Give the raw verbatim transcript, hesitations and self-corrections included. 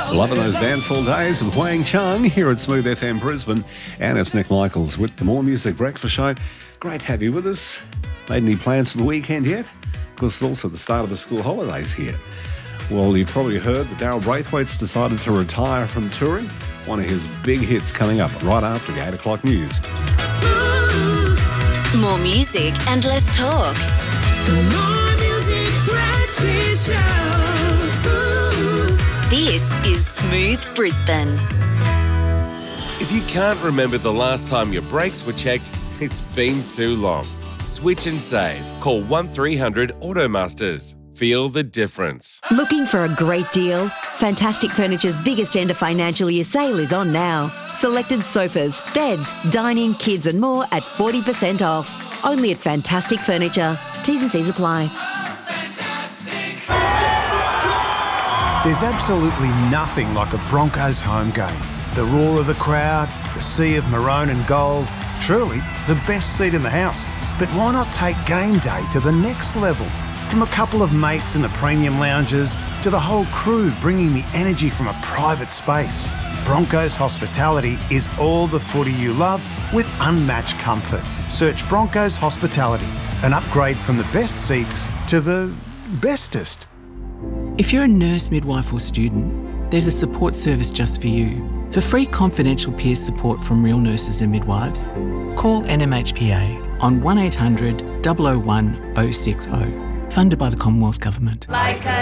Loving those dancehall days with Wang Chung here at Smooth F M Brisbane. And it's Nick Michaels with the More Music Breakfast Show. Great to have you with us. Made any plans for the weekend yet? Because it's also the start of the school holidays here. Well, you've probably heard that Daryl Braithwaite's decided to retire from touring. One of his big hits coming up right after the eight o'clock news. More music and less talk. The More Music Breakfast Show. This is Smooth Brisbane. If you can't remember the last time your brakes were checked, it's been too long. Switch and save. Call one three hundred Automasters. Feel the difference. Looking for a great deal? Fantastic Furniture's biggest end of financial year sale is on now. Selected sofas, beds, dining, kids and more at forty percent off. Only at Fantastic Furniture. T's and C's apply. There's absolutely nothing like a Broncos home game. The roar of the crowd, the sea of maroon and gold, truly the best seat in the house. But why not take game day to the next level? From a couple of mates in the premium lounges to the whole crew bringing the energy from a private space. Broncos Hospitality is all the footy you love with unmatched comfort. Search Broncos Hospitality, an upgrade from the best seats to the bestest. If you're a nurse, midwife or student, there's a support service just for you. For free confidential peer support from real nurses and midwives, call N M H P A on one eight hundred, double oh one, oh six oh. Funded by the Commonwealth Government. Like a